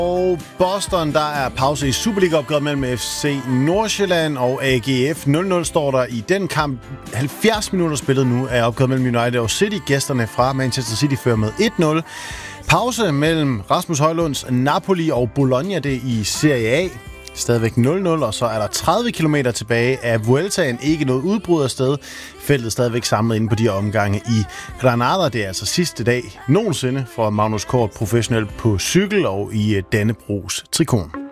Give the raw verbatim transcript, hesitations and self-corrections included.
Og Boston, der er pause i Superliga-opgøret mellem F C Nordsjælland og A G F. nul nul står der i den kamp. halvfjerds minutter spillet nu af opgøret mellem United og City. Gæsterne fra Manchester City fører med et nul. Pause mellem Rasmus Højlunds Napoli og Bologna, det i Serie A. Stadigvæk nul nul, og så er der tredive kilometer tilbage af Vueltaen. Ikke noget udbrud af sted. Feltet stadigvæk samlet inde på de her omgange i Granada. Det er altså sidste dag nogensinde for Magnus Kort professionel på cykel og i Dannebrogs trikot.